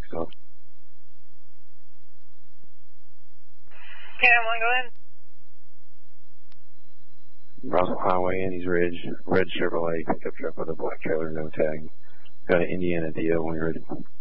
go. Cam 1, go ahead. Russell Highway, Andy's Ridge, red Chevrolet pickup truck with a black trailer, no tag. Got an Indiana DO when you're ready.